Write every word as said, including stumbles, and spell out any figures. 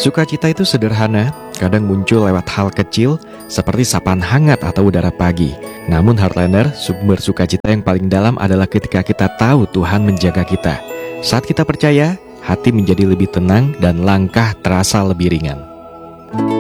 Sukacita itu sederhana, kadang muncul lewat hal kecil seperti sapaan hangat atau udara pagi. Namun Heartlander, sumber sukacita yang paling dalam adalah ketika kita tahu Tuhan menjaga kita. Saat kita percaya, hati menjadi lebih tenang dan langkah terasa lebih ringan.